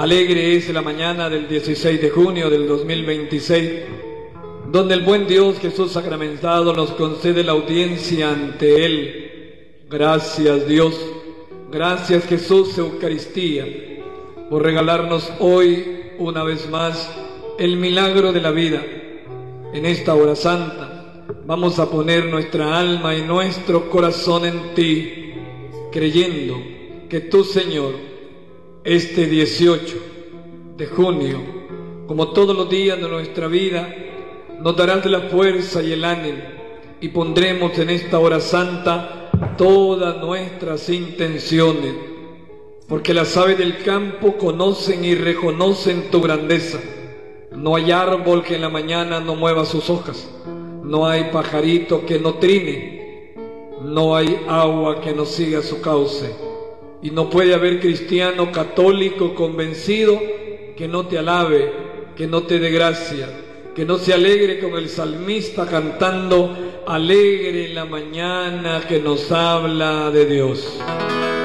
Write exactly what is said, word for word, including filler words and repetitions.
Alegre es la mañana del dieciséis de junio del dos mil veintiséis, donde el buen Dios Jesús sacramentado nos concede la audiencia ante Él. Gracias Dios, gracias Jesús Eucaristía, por regalarnos hoy una vez más el milagro de la vida. En esta hora santa vamos a poner nuestra alma y nuestro corazón en Ti, creyendo que Tú, Señor, este dieciocho de junio, como todos los días de nuestra vida, nos darás la fuerza y el ánimo, y pondremos en esta hora santa todas nuestras intenciones, porque las aves del campo conocen y reconocen Tu grandeza. No hay árbol que en la mañana no mueva sus hojas, no hay pajarito que no trine, no hay agua que no siga su cauce, y no puede haber cristiano católico convencido que no Te alabe, que no Te dé gracia, que no se alegre con el salmista cantando: alegre la mañana que nos habla de Dios.